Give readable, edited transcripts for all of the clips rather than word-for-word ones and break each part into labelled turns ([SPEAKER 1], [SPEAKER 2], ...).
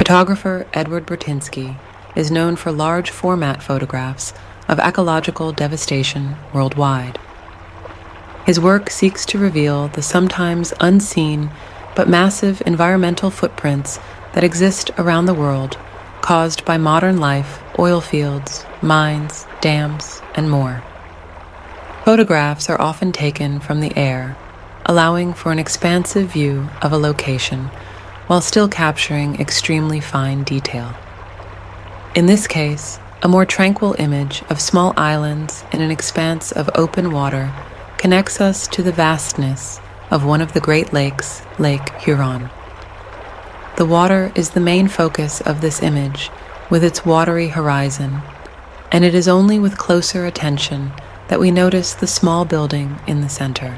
[SPEAKER 1] Photographer Edward Burtynsky is known for large format photographs of ecological devastation worldwide. His work seeks to reveal the sometimes unseen but massive environmental footprints that exist around the world, caused by modern life, oil fields, mines, dams, and more. Photographs are often taken from the air, allowing for an expansive view of a location while still capturing extremely fine detail. In this case, a more tranquil image of small islands in an expanse of open water connects us to the vastness of one of the Great Lakes, Lake Huron. The water is the main focus of this image, with its watery horizon, and it is only with closer attention that we notice the small building in the center.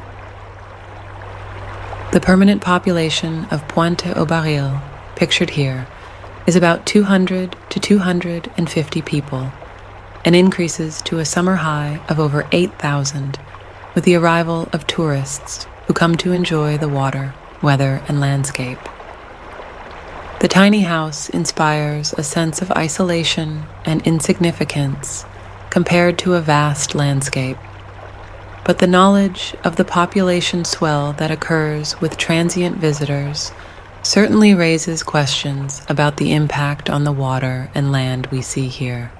[SPEAKER 1] The permanent population of Pointe aux Barils, pictured here, is about 200 to 250 people, and increases to a summer high of over 8,000 with the arrival of tourists who come to enjoy the water, weather, and landscape. The tiny house inspires a sense of isolation and insignificance compared to a vast landscape, but the knowledge of the population swell that occurs with transient visitors certainly raises questions about the impact on the water and land we see here.